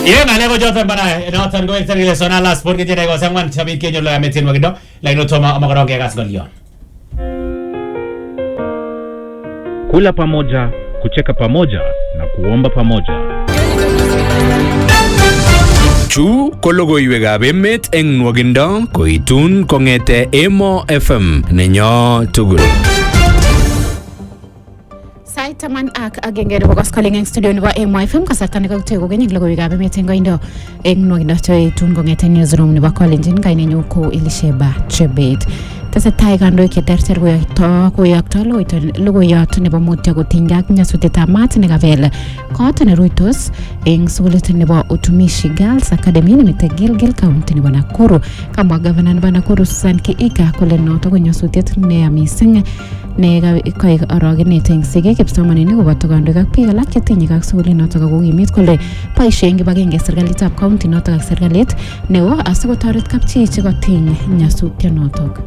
Ye ngaleko joto bana noton ko interview sona last sport ke jere ko sangwan chabit ke nyolo ametin wagido lakini toma amakoronge gas golion. Kula pamoja, kucheka pamoja na kuomba pamoja. Chu ko logoiwekab emet eng nwogindo koitun kongete Emo FM nenyo tugul. Saitaman ak agenge nebo koskoling eng studio nebo Emo FM kasarta nekakutego kenyik logoiwekab emet eng koindo eng nwogindo choitun kongete newsroom nebo Kolenjin kainenyu ko Elisheba Chebet. Tesetai kandoik cheterter koyokto logoiyot nebo mutyo kotinygei ak nyasutietab maat nekabel kot neruitos eng sukulit nebo Utumishi Girls Academy nemite Gilgil County nebo Nakuru. Kamwa Governor nebo Nakuru Susan Kihika kole noto ko nyasutiet neya mising ne koek orogenet eng sigik kipsomaninik koboto kandoik ak biik alak chetinye ak sukulit noto kokimit kole boisie eng kibagenge serikalitab county noto ak serikalit neo asikotoret kapchi chekotiny nyasutyonotok.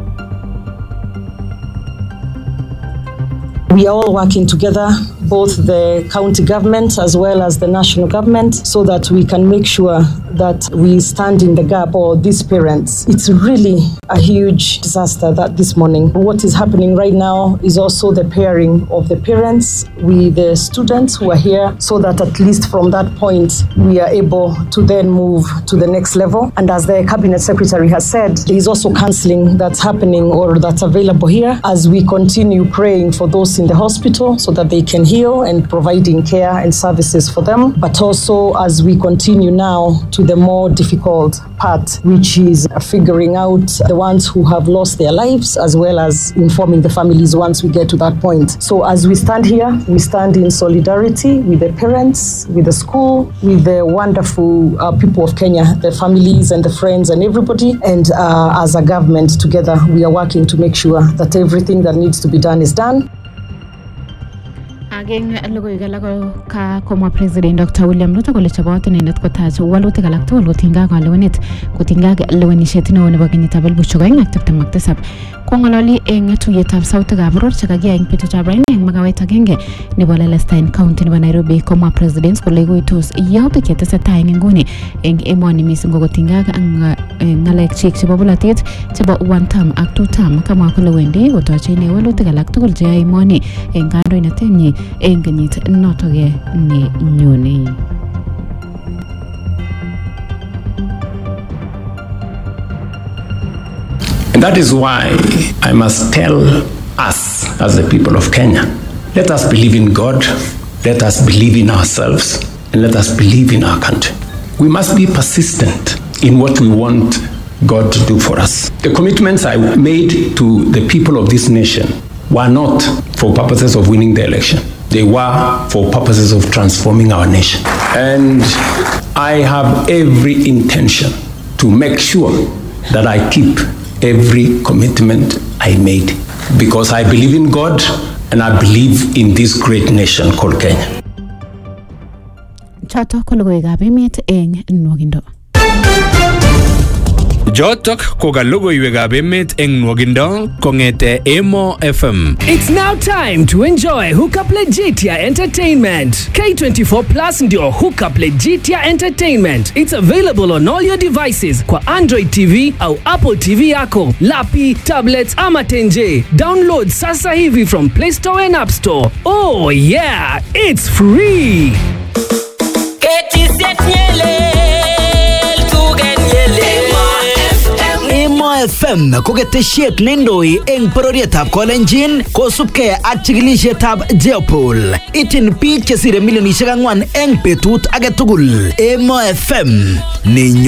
We are all working together, both the county government as well as the national government, so that we can make sure that we stand in the gap for these parents. It's really a huge disaster that this morning. What is happening right now is also the pairing of the parents with the students who are here, so that at least from that point, we are able to then move to the next level. And as the cabinet secretary has said, there is also counseling that's happening or that's available here as we continue praying for those in the hospital so that they can heal and providing care and services for them, but also as we continue now to the more difficult part, which is figuring out the ones who have lost their lives as well as informing the families once we get to that point. So as we stand here, we stand in solidarity with the parents, with the school, with the wonderful people of Kenya, the families and the friends and everybody, and as a government together we are working to make sure that everything that needs to be done is done. Ageng logoiwek alak ka komwa President Dr. William Ruto kole chobot inendet kotach walutik alak tugul kotinygei ak lewenet kotinygei ak lewenisiet neo nebo kenyitab 2027. Kong'ololi eng tuiyetab sautikab boror chekakiyai eng betutab raini eng makawet agenge nebo Lelestine County nebo Nairobi, komwa President kole ikuitos yautik chetesetai eng nguni eng emoni mising ko kotinygei ak ng'alek chik chebo bolotet chebo one term ak two term. Kamwa kole wendi kotoche ine walutik alak tugul cheyoe emoni eng kandoinatenyi eng kenyit notok ne nyone. And that is why I must tell us as the people of Kenya, let us believe in God, let us believe in ourselves, and let us believe in our country. We must be persistent in what we want God to do for us. The commitments I made to the people of this nation were not for purposes of winning the election. They were for purposes of transforming our nation. And I have every intention to make sure that I keep every commitment I made, because I believe in God and I believe in this great nation called Kenya. Choto ko logoiwekab emet eng nwogindo. Jotok ko ka logoiwekab emet eng nwogindo kongete Emo FM. It's now time to enjoy Hookup Legitia Entertainment. K24 Plus ndio Hookup Legitia Entertainment. It's available on all your devices kwa Android TV au Apple TV yako, lapi, tablets ama tenje. Download sasa hivi from Play Store and App Store. Oh yeah, it's free. Emo FM ko ketesiet nendoi eng pororietab Kolenjin kosubkei ak chikilisietab Jeopol. Itin biik chesire milionisiek 4 eng betut age tugul. Emo FM ninyo